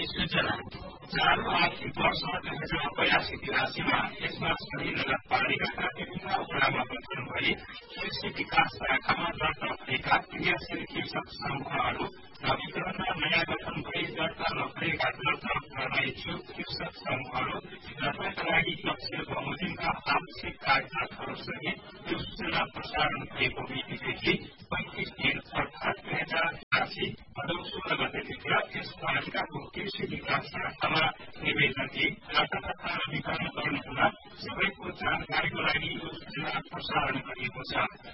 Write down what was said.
सूचना चालू आर्थिक वर्ष 2082-83 यसमा सही नगरपालिकाका विभिन्न वडामा गठन गरी कृषि विकास शाखामा दर्ता भएका क्रियाशील कृषक समूहहरू र वितरण नयाँ गठन गरी दर्ता नभएका दर्ता गर्न इच्छुक कृषक समूहहरू दर्ताका लागि लक्ष्य बमोजिमका आवश्यक कागजातहरूसहित यो सूचना प्रसारण भएको मितिदेखि 35 दिन अर्थात् 2082 भदौ 16 गतेभित्र यस पालिकाको कृषि विकास शाखामा निवेदन दिई दर्ता वितरण गर्नुहुन सबैको जानकारीको लागि यो सूचना प्रसारण गरिएको छ।